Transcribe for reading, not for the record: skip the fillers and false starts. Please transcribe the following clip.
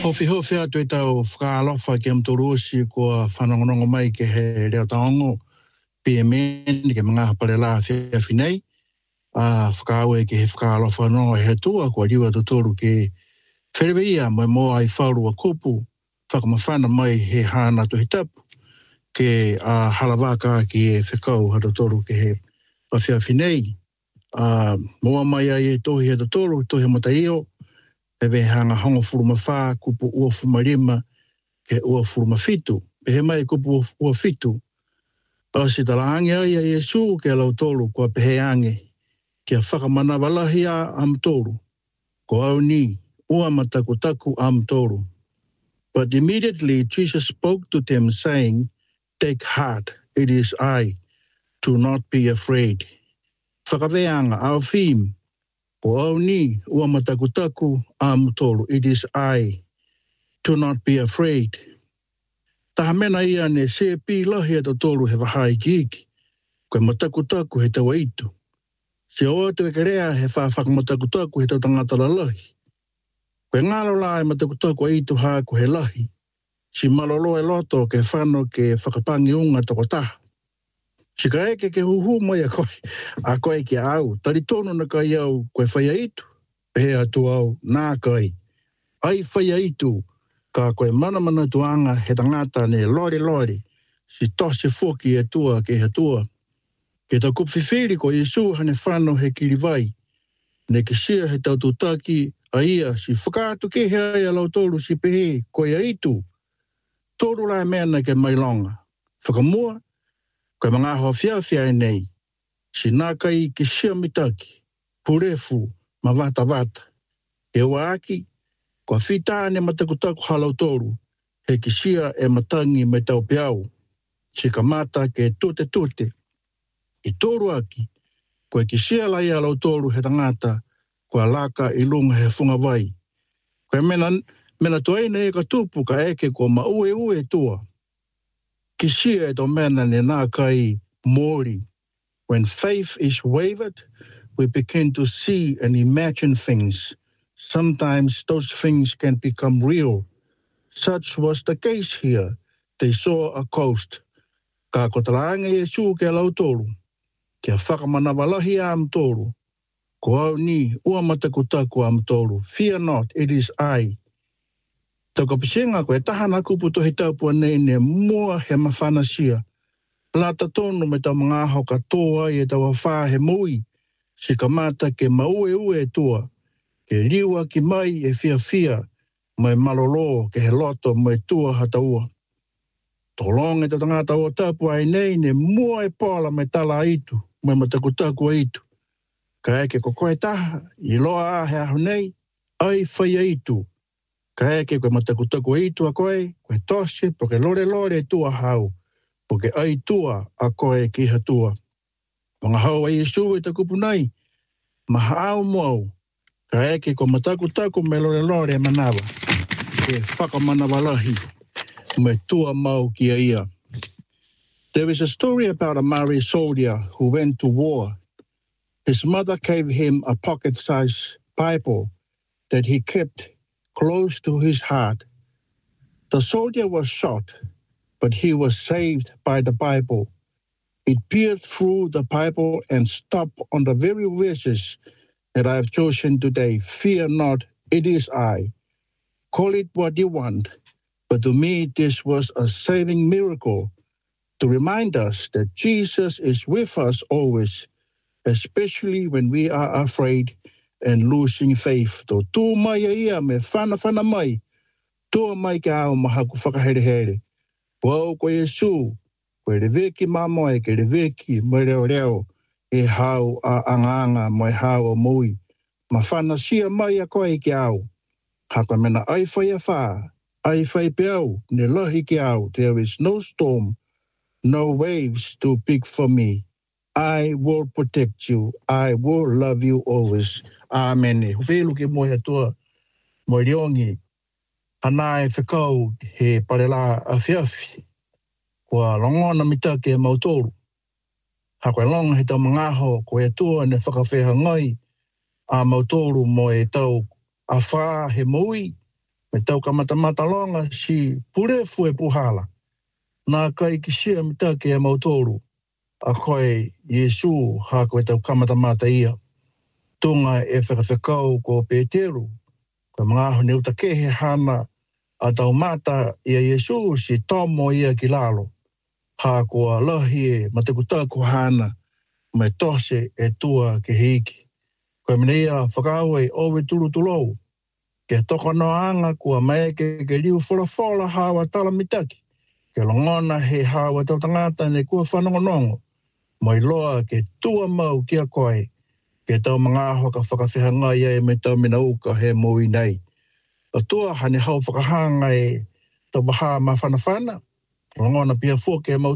Hofi atu e tau whakaalofa ki am turuosi kua whanongonongo mai ke he reo taongo PMN ke mga hapare la whia whinei. Whakaawe ke he whakaalofa no he tua kua riwa tutoru ke whereweia mai mo ai whauru a kupu whakamawhana mai he hana tu he tapu ke harawaka ki e whekau ha tutoru ke he whia whinei. Moa mai ai e tohi he tutoru, tohi mataio Pewe hanga hongo furuma wha, kupu ua fumarima, ke ua furuma fitu. Pehe mai kupu ua fitu. Pasi talahangi ai a Yesu ke lau tolu kua pehe ange. Kia whakamanawa a am tolu. Ko au ni, ua matakutaku am tolu. But immediately Jesus spoke to them saying, Take heart, it is I, do not be afraid. Whakaweanga au fim. O au ni, ua matakutaku am tolu. It is I. Do not be afraid. Taha mena ia ne se pi lahi ato tolu he wahai kiki. Koe matakutaku he tawa itu. Se oa te kerea he whawhaka matakutaku he tau tangata la lahi. Koe ngalo la e matakutaku a itu haa ko he lahi. Si malolo e loto ke whano ke whakapangi unga toko taha. Si ka eke ke huhu mai a koe ki au. Tari tono na kai au koe whaia itu. Pehe atu au nā kai. Ai whaia itu. Ka koe mana tuanga he tangata ne lori. Si tose foki e tua ke he tua. Ke tau kupwhiwhiri ko Yesu hane whano he kiriwai. Ne ke sia he tau tutaki a ia si whakaatu ke he ai a lau tolu si pehe koe a itu. Tolu lai mena ke mailonga. Whakamua, koe mga hoa whiawhia nei. Si nā kai ke sia mitaki. Purefu, ma vata. E waaki, kua whitāne matakutaku halau tolu. He ke sia e matangi me tau peau. Si ka mata ke tute. I tolu aki, koe ke sia lai halau tolu he tangata. Kua laka I lunga he funga vai. Koe mena tuaina e ka tupu ka eke kua maue tua. Ke sia e to mena ne nā kai mori. When faith is wavered, we begin to see and imagine things. Sometimes those things can become real. Such was the case here. They saw a coast. Ka kotalaanga Yesu ke lau tolu. Kia whakamanawa am tolu. Ko au ni, ua matakutaku am tolu. Fear not, it is I. Tau ka pisenga koe tahana kupu tohi taupua nei ne mua he mawhanasia. Lata tono me tau mga aho ka toa I e tau wha he mui. Si ka mata ke maue tua. Ke riwa ki mai e fia. Mai malolo ke he loto mai tua hataua. Tolong e te tangata o tapu ai nei ne mua e pola mai tala itu. Mai matakutaku a itu. Ka eke ko koe taha. I loa a he aho nei. Ai whaia itu. Ka eke koe matakutaku a itu a koe. Koe tose po ke lore tua hau. Po ke ai tua a koe ki hatua. Wanga hau a Yesu e ta kupu nei. Maha au moau. Ka eke ko matakutaku me lore manawa. Ke whakamanawa lahi. Me tua mau ki a ia. There is a story about a Maori soldier who went to war. His mother gave him a pocket-sized Bible that he kept close to his heart. The soldier was shot, but he was saved by the Bible. It peered through the Bible and stopped on the very verses that I have chosen today. Fear not, it is I. Call it what you want, but to me this was a saving miracle to remind us that Jesus is with us always, especially when we are afraid and losing faith. To tū mai ia me whana mai, tū mai ka au mahaku whakahere. Wau ko Yesu, koe reveki mamoe ke reveki mai reo e hau a anganga mai hau a mui. Ma whana sia mai a koe ki au. Haka mena ai whai a wha, ai whai peau, ne lahi ki au. There is no storm, no waves too big for me. I will protect you. I will love you always. Amen. Hwelu ke moe atua, moe riongi. Ana e whekau he parela a whiawhi. Kua longona mita ke mautoru. Ha koe longa he tau mangaho ko e tua ne whakawheha ngai. A mautoru mo e tau a wha he mui. Me tau kamata longa si pure fue puhala. Nā kai ki sia me tā ke mautoru. A koe Yesu ha koe tau kamata ia. Tunga e whakawhakau ko Peteru. Koe mga aho neuta kehe hana a tau mata ia Yesu si tomo ia ki lalo. Ha koa lahi e matekuta ko hana me tose e tua ke hiki. Koe mene ia whakau e owe tulu tulou. Ke toko noanga kua mai ke liu fola hawa tala mitaki. Ke longona he hawa tau tangata ne kua whanongonongo. Mai loa ke tua mau kia koe. Ke tau mga aho ka whakawhihanga ia e me tau mina uka he mui nei. O tua hane hau whakahanga e tau baha ma whanawhana. Longona pia fua ke mau